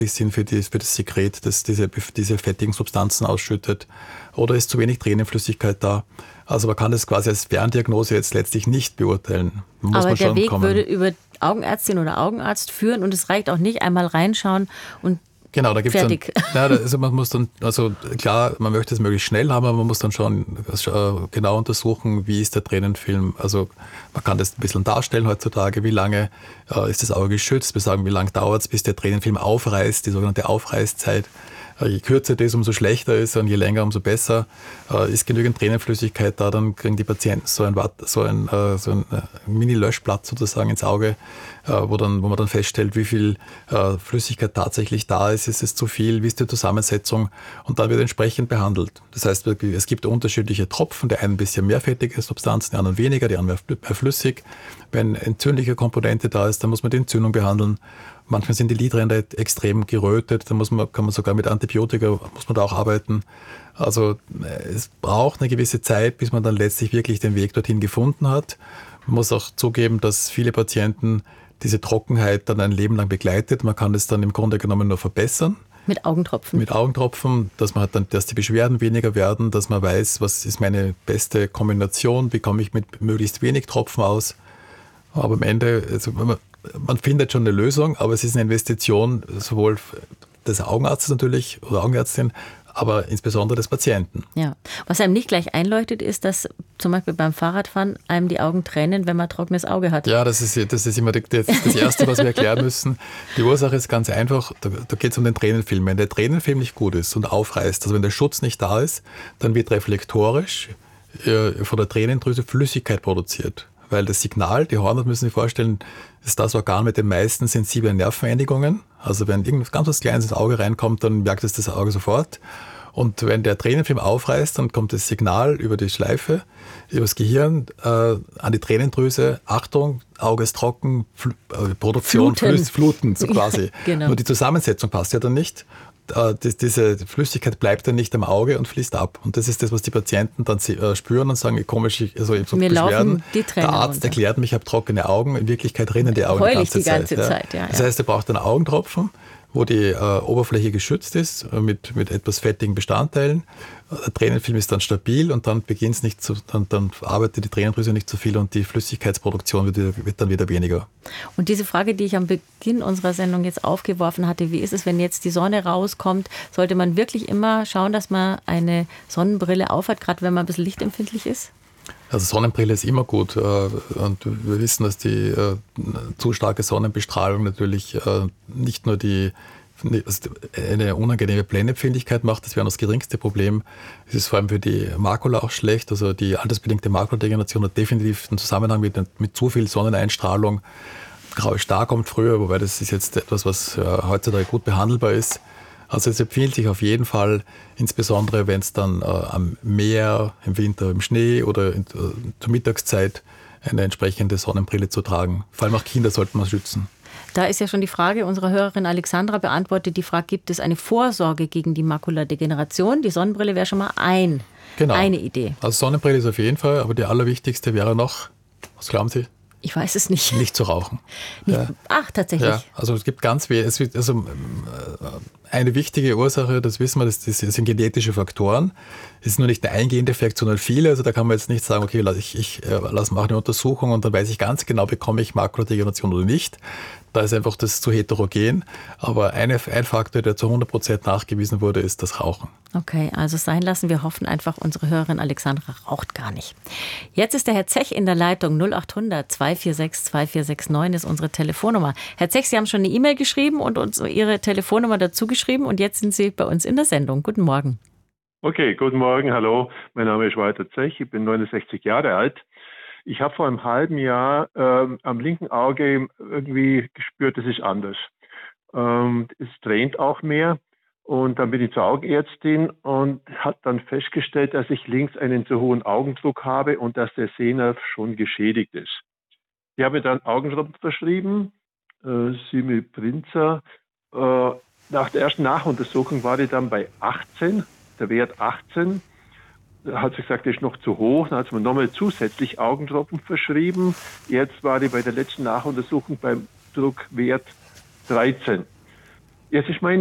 sind für das Sekret, das diese fettigen Substanzen ausschüttet, oder ist zu wenig Tränenflüssigkeit da. Also man kann das quasi als Ferndiagnose jetzt letztlich nicht beurteilen. Muss Aber man der schon Weg kommen. würde über Augenärztin oder Augenarzt führen und es reicht auch nicht, einmal reinschauen und Genau, da gibt es fertig. also man muss dann, also klar, man möchte es möglichst schnell haben, aber man muss dann schon genau untersuchen, wie ist der Tränenfilm. Also man kann das ein bisschen darstellen heutzutage, wie lange ist das Auge geschützt. Wir sagen, wie lange dauert es, bis der Tränenfilm aufreißt, die sogenannte Aufreißzeit. Je kürzer das, umso schlechter ist und je länger, umso besser. Ist genügend Tränenflüssigkeit da, dann kriegen die Patienten so ein Mini-Löschblatt sozusagen ins Auge, wo man dann feststellt, wie viel Flüssigkeit tatsächlich da ist. Ist es zu viel? Wie ist die Zusammensetzung? Und dann wird entsprechend behandelt. Das heißt, es gibt unterschiedliche Tropfen. Der einen ein bisschen mehr fettige Substanzen, die anderen weniger, die anderen mehr flüssig. Wenn entzündliche Komponente da ist, dann muss man die Entzündung behandeln. Manchmal sind die Lidränder extrem gerötet, da kann man sogar mit Antibiotika muss man da auch arbeiten. Also es braucht eine gewisse Zeit, bis man dann letztlich wirklich den Weg dorthin gefunden hat. Man muss auch zugeben, dass viele Patienten diese Trockenheit dann ein Leben lang begleitet. Man kann es dann im Grunde genommen nur verbessern. Mit Augentropfen. Mit Augentropfen, dass die Beschwerden weniger werden, dass man weiß, was ist meine beste Kombination, wie komme ich mit möglichst wenig Tropfen aus. Aber am Ende, also man findet schon eine Lösung, aber es ist eine Investition sowohl des Augenarztes natürlich oder Augenärztin, aber insbesondere des Patienten. Ja. Was einem nicht gleich einleuchtet, ist, dass zum Beispiel beim Fahrradfahren einem die Augen tränen, wenn man trockenes Auge hat. Ja, das ist immer das Erste, was wir erklären müssen. Die Ursache ist ganz einfach, da geht es um den Tränenfilm. Wenn der Tränenfilm nicht gut ist und aufreißt, also wenn der Schutz nicht da ist, dann wird reflektorisch von der Tränendrüse Flüssigkeit produziert. Weil das Signal, die Hornhaut, müssen Sie sich vorstellen, ist das Organ mit den meisten sensiblen Nerveneinigungen. Also wenn irgendwas ganz was Kleines ins Auge reinkommt, dann merkt es das Auge sofort. Und wenn der Tränenfilm aufreißt, dann kommt das Signal über die Schleife, über das Gehirn an die Tränendrüse. Achtung, Auge ist trocken, Produktion, Fluten, so quasi. Genau. Nur die Zusammensetzung passt ja dann nicht. Diese Flüssigkeit bleibt dann nicht am Auge und fließt ab. Und das ist das, was die Patienten dann spüren und sagen, komisch, also ich habe so Mir Beschwerden. laufen die Tränen Der Arzt runter. erklärt mir, ich habe trockene Augen. In Wirklichkeit rinnen die Augen die ganze Zeit. Ja. Das heißt, er braucht einen Augentropfen, wo die Oberfläche geschützt ist mit etwas fettigen Bestandteilen. Der Tränenfilm ist dann stabil und dann dann arbeitet die Tränendrüse nicht so viel und die Flüssigkeitsproduktion wird dann wieder weniger. Und diese Frage, die ich am Beginn unserer Sendung jetzt aufgeworfen hatte, wie ist es, wenn jetzt die Sonne rauskommt, sollte man wirklich immer schauen, dass man eine Sonnenbrille aufhat, gerade wenn man ein bisschen lichtempfindlich ist? Also Sonnenbrille ist immer gut und wir wissen, dass die zu starke Sonnenbestrahlung natürlich nicht nur eine unangenehme Blendenempfindlichkeit macht, das wäre das geringste Problem. Es ist vor allem für die Makula auch schlecht, also die altersbedingte Makuladegeneration hat definitiv einen Zusammenhang mit zu viel Sonneneinstrahlung. Graue Star kommt früher, wobei das ist jetzt etwas, was heutzutage gut behandelbar ist. Also es empfiehlt sich auf jeden Fall, insbesondere wenn es dann am Meer, im Winter im Schnee oder zur Mittagszeit eine entsprechende Sonnenbrille zu tragen. Vor allem auch Kinder sollten wir schützen. Da ist ja schon die Frage unserer Hörerin Alexandra beantwortet. Die Frage, gibt es eine Vorsorge gegen die Makuladegeneration? Die Sonnenbrille wäre schon mal eine Idee. Also Sonnenbrille ist auf jeden Fall, aber die allerwichtigste wäre noch, was glauben Sie? Ich weiß es nicht. Nicht zu rauchen. Ach, tatsächlich. Ja, also es gibt eine wichtige Ursache, das wissen wir, das sind genetische Faktoren. Es ist nur nicht ein eingehender Effekt, sondern viele. Also da kann man jetzt nicht sagen, okay, ich mache eine Untersuchung und dann weiß ich ganz genau, bekomme ich Makuladegeneration oder nicht. Da ist einfach das zu heterogen. Aber ein Faktor, der zu 100% nachgewiesen wurde, ist das Rauchen. Okay, also sein lassen. Wir hoffen einfach, unsere Hörerin Alexandra raucht gar nicht. Jetzt ist der Herr Zech in der Leitung. 0800 246 2469 ist unsere Telefonnummer. Herr Zech, Sie haben schon eine E-Mail geschrieben und uns Ihre Telefonnummer dazu geschrieben. Und jetzt sind Sie bei uns in der Sendung. Guten Morgen. Okay, guten Morgen, hallo. Mein Name ist Walter Zech, ich bin 69 Jahre alt. Ich habe vor einem halben Jahr am linken Auge irgendwie gespürt, es ist anders. Es tränt auch mehr und dann bin ich zur Augenärztin und hat dann festgestellt, dass ich links einen zu hohen Augendruck habe und dass der Sehnerv schon geschädigt ist. Ich habe mir dann Augentropfen verschrieben, Simiprinza. Nach der ersten Nachuntersuchung war ich dann bei 18, der Wert 18. Da hat sie gesagt, das ist noch zu hoch. Dann hat sie mir nochmal zusätzlich Augentropfen verschrieben. Jetzt war ich bei der letzten Nachuntersuchung beim Druckwert 13. Jetzt ist meine